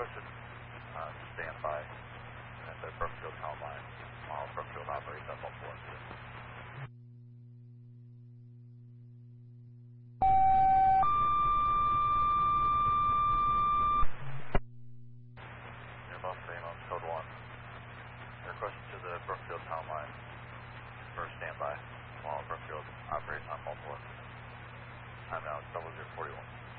Requested standby at the Brookfield town line while Brookfield operates on multiple incidents. Your Los Alamos code 1. Requested to the Brookfield town line for standby while Brookfield operates on multiple incidents. Time now is 0041.